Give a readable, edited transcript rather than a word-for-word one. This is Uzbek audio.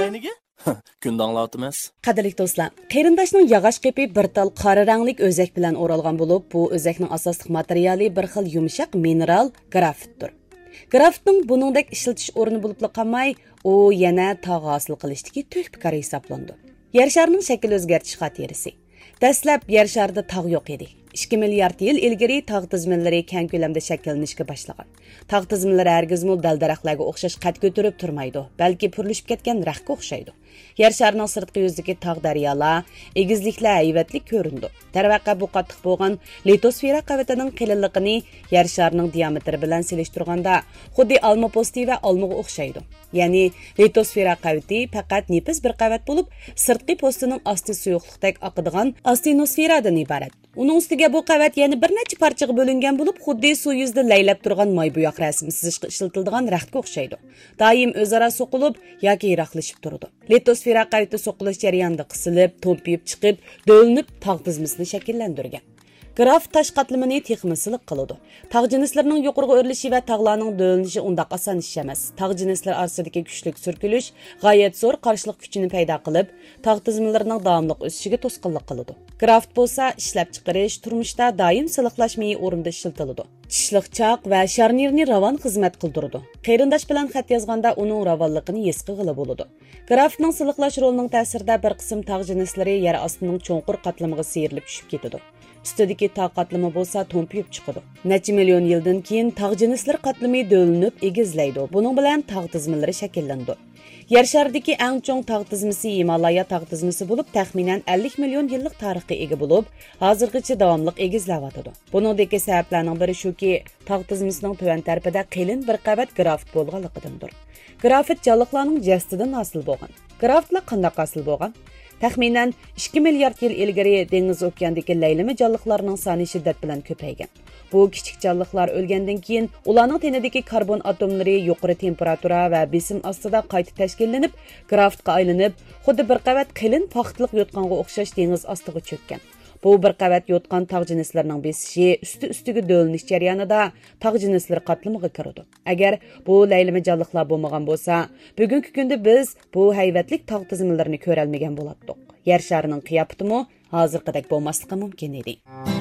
kayniga? Kunda anglatmaz. Qadrli do'stlar, qarindoshning yog'och qepi bir tal qora ranglik o'zak bilan o'ralgan bo'lib, bu o'zakning asosli materiali bir xil yumshoq mineral grafitdir. Grafitning buningdek ishlatish o'rni bo'lib qolmay, u yana tog' hosil qilishdagi to'kpikar hisoblandi. Yer sharining shakl o'zgartish xotirasi. Dastlab yer sharida tog' yo'q edi. 2 milliard yil ilgari tog' tizimlari keng ko'lamda shakllanishga boshlagan. Tog' tizimlari hargizmi dal-daraxtlarga o'xshash qad ko'tarib turmaydi, balki purilishib ketgan raqqa o'xshaydi. Yer sharining sirtqi yuzidagi tog' daryolar, egizliklar hayvatlik ko'rindi. Darvaqa bu qattiq bo'lgan litosfera qavatining qilinligini yer sharining diametri bilan selishtirganda, xuddi olma posti va olmaga o'xshaydi. Ya'ni litosfera qavati faqat nefis bir qavat bo'lib, sirtqi postining osti suyuqlikdek oqadigan astenosferadan iborat. Uning ustiga bu qavat yana bir necha parchaga bo'lingan bo'lib, xuddi suv yuzida laylab turgan moy bo'yoq rasm chizishga ishlatiladigan raxtga o'xshaydi. Doim o'zaro so'qilib yoki yiroqlashib turadi. Litosfera qavati so'qilish jarayonida qisilib, to'mpiyib chiqib, do'linib tog' tizmasini shakllantirgan. Graf tash qatlamini texmislik qiladi. Tog' jinslarining yuqoriga o'rilishi va tog'larning do'linishi undaq oson ish emas. Tog' jinslar orasidagi kuchli surkilish g'oyat zo'r qarshilik kuchini paydo qilib, tog' tizimlarining davomli o'sishiga to'sqinlik qiladi. Graft bo'lsa, ishlab chiqarish turmushda doim siliqlashmay o'rinda ishlatiladi. Tishliq choq va sharnirni ravon xizmat qildiradi. Qarindosh bilan xat yozganda uning ravonligini his qilg'ili bo'ladi. Graftning siliqlash rolining ta'sirida bir qism tog' jinslari yer ostining cho'nqur qatlamiga seyrilib tushib ketadi. Ustidagi tog' qatlami bo'lsa to'mpiyib chiqadi. Necha million yildan keyin tog' jinslar qatlami do'linib egizlaydi. Buning bilan tog' tizimlari shakllandi. Yer sharidagi eng cho'ng tog' tizmasi Himalaya tog' tizmasi bo'lib, taxminan 50 million yillik tarixga ega bo'lib, hozirgacha davomli egizlayotadi. Buningdagi sabablarning biri shuki, tog' tizmasining tuvan tarafida qalin bir qavat grafit bo'lganligidandir. Grafit jonliqlarning jastidan hosil bo'lgan. Grafitlar qanday hosil bo'lgan? Taxminan 2 milliard yil ilgari dengiz okeandagi laylama jonliqlarning soni shiddat bilan ko'paygan. Bu kichik jonliqlar o'lgandan keyin ularning tenidagi karbon atomlari yuqori temperatura va besim ostida qayta tashkillanib, grafitga aylanib, xuddi bir qavat qalin paxtliq yotqanga o'xshash dengiz ostiga cho'kkan. Bu bir qavat yotgan tog' jinslarining besishi usti-ustiga do'linish jarayonida tog' jinslari qatlamiga kiradi. Agar bu laylama jonliqlar bo'lmagan bo'lsa, bugungi kunda biz bu hayvatlik tog' tizimlarini ko'ra olmagan bo'lardik. Yer sharining qiyofati hozirgidek bo'lmasligi mumkin edi.